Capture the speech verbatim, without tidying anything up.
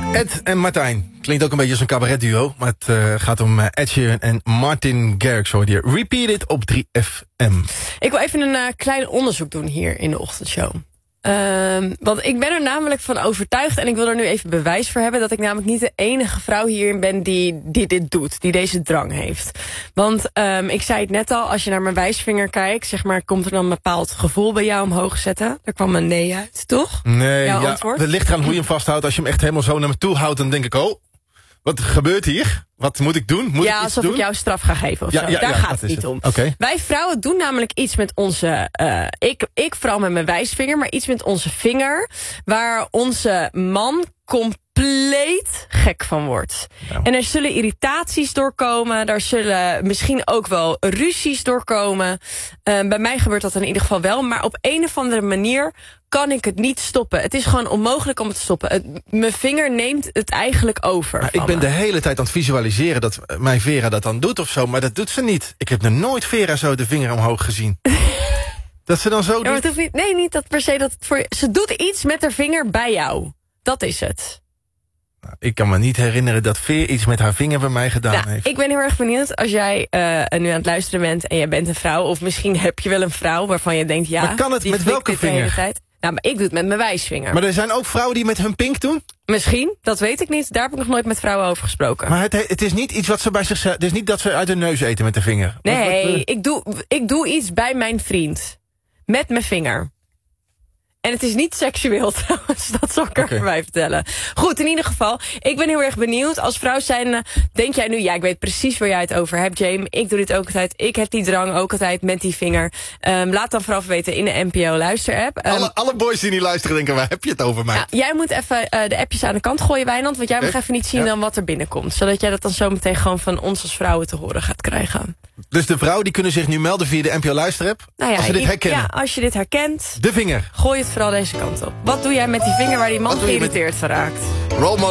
Ed en Martijn. Klinkt ook een beetje als een cabaretduo. Maar het uh, gaat om uh, Ed Sheeran en Martin Garrix. Hoor je Repeat It op drie F M. Ik wil even een uh, klein onderzoek doen hier in de ochtendshow. Uh, want ik ben er namelijk van overtuigd, en ik wil er nu even bewijs voor hebben, dat ik namelijk niet de enige vrouw hierin ben die, die dit doet, die deze drang heeft. Want um, ik zei het net al, als je naar mijn wijsvinger kijkt, zeg maar, komt er dan een bepaald gevoel bij jou omhoog zetten. Er kwam een nee uit, toch? Nee, Jouw ja, antwoord? het ligt eraan hoe je hem vasthoudt. Als je hem echt helemaal zo naar me toe houdt, dan denk ik, oh, wat gebeurt hier? Wat moet ik doen? Moet ja, ik iets alsof doen? ik jou straf ga geven of Ja, zo. ja, Daar ja, gaat dat het is niet het. om. Okay. Wij vrouwen doen namelijk iets met onze... Uh, ik, ik vooral met mijn wijsvinger, maar iets met onze vinger, waar onze man compleet gek van wordt. Nou. En er zullen irritaties doorkomen. Daar zullen misschien ook wel ruzies doorkomen. Uh, bij mij gebeurt dat in ieder geval wel. Maar op een of andere manier kan ik het niet stoppen. Het is gewoon onmogelijk om het te stoppen. Het, mijn vinger neemt het eigenlijk over. Maar ik ben me. de hele tijd aan het visualiseren dat mijn Vera dat dan doet of zo. Maar dat doet ze niet. Ik heb nog nooit Vera zo de vinger omhoog gezien. Dat ze dan zo... Ja, maar het hoeft niet, nee, niet dat per se dat het voor... Ze doet iets met haar vinger bij jou. Dat is het. Nou, ik kan me niet herinneren dat Veer iets met haar vinger bij mij gedaan nou, heeft. Ik ben heel erg benieuwd als jij uh, nu aan het luisteren bent en jij bent een vrouw, of misschien heb je wel een vrouw waarvan je denkt, ja, maar kan het die met welke dit de hele vinger? tijd. Nou, maar ik doe het met mijn wijsvinger. Maar er zijn ook vrouwen die met hun pink doen? Misschien, dat weet ik niet. Daar heb ik nog nooit met vrouwen over gesproken. Maar het, het is niet iets wat ze bij zichzelf... Het is niet dat ze uit hun neus eten met de vinger. Nee, wat, wat, ik, doe, ik doe iets bij mijn vriend. Met mijn vinger. En het is niet seksueel trouwens, dat zal ik er okay. bij vertellen. Goed, in ieder geval, ik ben heel erg benieuwd. Als vrouw zijn, denk jij nu, ja, ik weet precies waar jij het over hebt, Jamie. Ik doe dit ook altijd. Ik heb die drang ook altijd met die vinger. Um, laat dan vooral weten in de N P O luisterapp. Um, alle, alle boys die niet luisteren denken, waar heb je het over mij? Ja, jij moet even uh, de appjes aan de kant gooien, Wijnand. Want jij mag even niet zien ja. dan wat er binnenkomt. Zodat jij dat dan zo meteen gewoon van ons als vrouwen te horen gaat krijgen. Dus de vrouwen die kunnen zich nu melden via de N P O luisterapp? Nou ja, als ze dit herkennen? Ja, als je dit herkent. De vinger. Gooi het vooral deze kant op. Wat doe jij met die vinger waar die man geïrriteerd van raakt? Role